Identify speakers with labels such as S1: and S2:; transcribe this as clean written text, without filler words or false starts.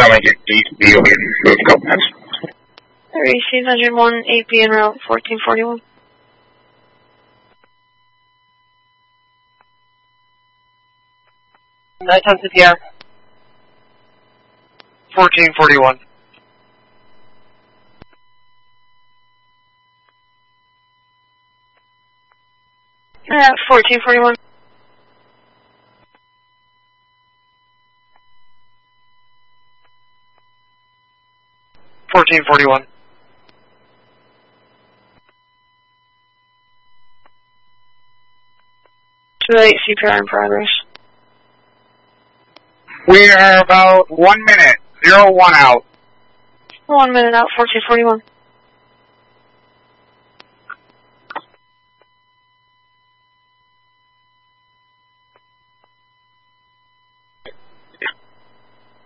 S1: sound like it needs to be over moved a couple minutes.
S2: Received 101, 8B en route, 1441.
S3: Nighttime CPR. 1441.
S2: 1441.
S3: 1441.
S2: Too late, CPR in progress.
S1: We are about 1 minute, 01 out.
S2: 1 minute out, 1441.